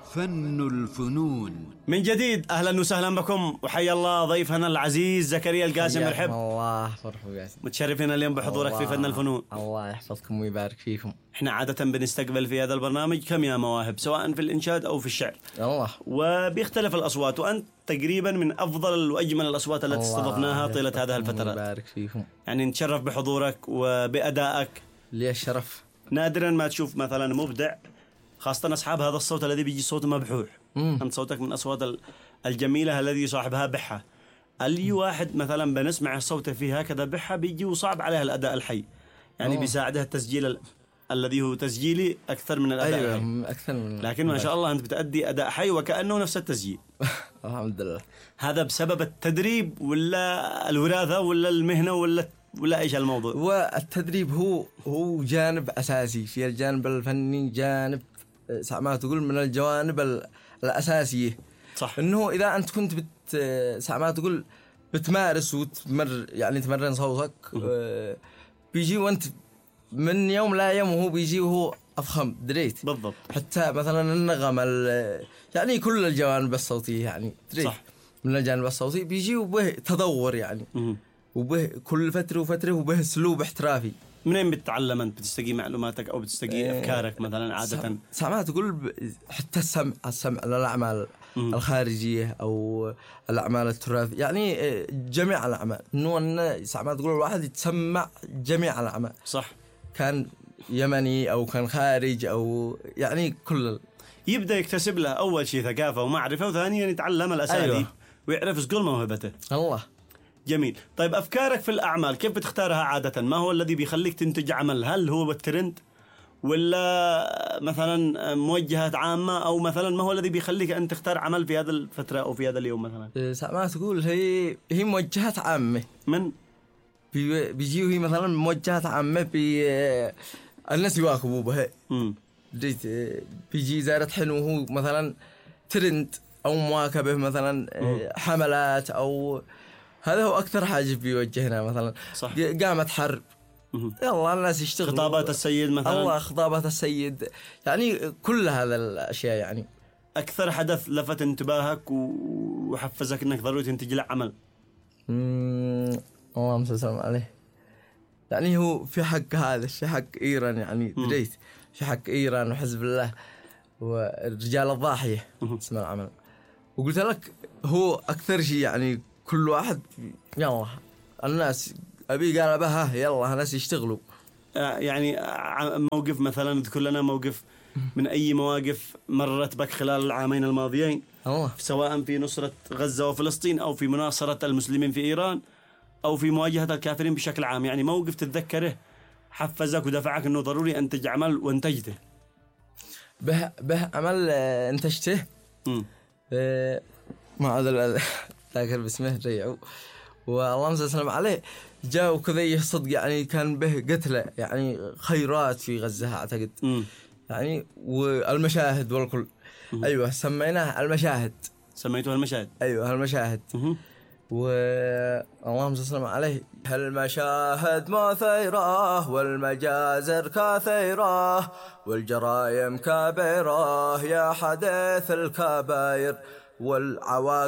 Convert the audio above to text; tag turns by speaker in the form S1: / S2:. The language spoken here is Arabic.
S1: فن الفنون.
S2: من جديد أهلا وسهلا بكم، وحيا الله ضيفنا العزيز زكريا القاسم الحب.
S3: الله فرحوا قاسم،
S2: متشرفين اليوم بحضورك في فن الفنون.
S3: الله يحفظكم ويبارك فيكم.
S2: احنا عادة بنستقبل في هذا البرنامج كمية مواهب سواء في الإنشاد أو في الشعر،
S3: الله،
S2: وبيختلف الأصوات، وأنت تقريبا من أفضل وأجمل الأصوات التي استضفناها طيلة هذه الفترات.
S3: يبارك فيكم،
S2: يعني نتشرف بحضورك وبأدائك.
S3: لي الشرف.
S2: نادرا ما تشوف مثلا مبدع، خاصة أصحاب هذا الصوت الذي بيجي صوت مبحوح. أنت صوتك من أصوات الجميلة الذي يصاحبها بحة. أي واحد مثلا بنسمع صوته فيه هكذا بحة بيجي وصعب عليها الأداء الحي، يعني بيساعدها التسجيل الذي هو تسجيلي أكثر من الأداء
S3: أيوة
S2: الحي.
S3: أكثر من،
S2: لكن ما شاء الله أنت بتأدي أداء حي وكأنه نفس التسجيل.
S3: الحمد لله.
S2: هذا بسبب التدريب ولا الوراثة ولا المهنة ولا إيش الموضوع؟
S3: والتدريب هو جانب أساسي في الجانب الفني، جانب ما تقول من الجوانب الأساسية.
S2: صح.
S3: إنه إذا أنت كنت ما تقول بتمارس يعني تمرن صوتك، بيجي وأنت من يوم لا يوم وهو بيجي وهو أفخم دريت.
S2: بالضبط.
S3: حتى مثلا النغم يعني كل الجوانب الصوتية يعني دريت.
S2: صح.
S3: من الجانب الصوتي بيجي وبه تطور يعني. وبه كل فترة وفترة وبه أسلوب احترافي.
S2: منين بتتعلم أنت؟ بتستقي معلوماتك أو بتستقي أفكارك مثلا عادة؟
S3: ما تقول حتى السمع للأعمال الخارجية أو الأعمال التراثية، يعني جميع الأعمال، إنه ما تقول الواحد يتسمع جميع الأعمال.
S2: صح.
S3: كان يمني أو كان خارج أو يعني كل
S2: يبدأ يكتسب له أول شيء ثقافة ومعرفة، وثانيا يتعلم الأساليب.
S3: أيوة.
S2: ويعرف إسقول موهبته.
S3: الله.
S2: جميل. طيب أفكارك في الأعمال كيف بتختارها عادة؟ ما هو الذي بيخليك تنتج عمل؟ هل هو الترند ولا مثلا موجهات عامة، أو مثلا ما هو الذي بيخليك أن تختار عمل في هذا الفترة أو في هذا اليوم مثلا؟
S3: ما تقول هي موجهات عامة.
S2: من
S3: بيجيوا هي مثلا موجهات عامة الناس يواكبوا بها. بيجي زارت حلو هو مثلا ترند أو مواكبة مثلا حملات، أو هذا هو أكثر حاجة بيوجهنا مثلا.
S2: صح.
S3: قامت حرب، يلا الناس يشتغلوا.
S2: خطابات السيد مثلا.
S3: الله، خطابات السيد، يعني كل هذا الأشياء. يعني
S2: أكثر حدث لفت انتباهك وحفزك أنك ضروري تنتج له عمل؟
S3: اللهم صل عليه. يعني هو في حق هذا، في حق إيران، يعني دريت في حق إيران وحزب الله والرجال الضاحية اسم العمل. وقلت لك هو أكثر شيء، يعني كل واحد يلا الناس أبي قال بها يلا الناس يشتغلوا.
S2: يعني موقف مثلا، اذكر لنا موقف من أي مواقف مرت بك خلال العامين الماضيين، سواء في نصرة غزة وفلسطين أو في مناصرة المسلمين في إيران أو في مواجهة الكافرين بشكل عام. يعني موقف تتذكره حفزك ودفعك أنه ضروري أنتج عمل وانتجته.
S3: به عمل انتجته. ما هذا ذاكر باسمه ريعو، والله مسلم عليه. جاء وكذا صدق، يعني كان به قتله، يعني خيرات في غزة أعتقد. يعني والمشاهد والكل. أيوة سميناه المشاهد.
S2: سميتوها المشاهد.
S3: أيوة المشاهد. والله مسلم عليه. المشاهد مثيرة والمجازر كثيرة والجرائم كبيرة يا حديث الكبائر والعواقب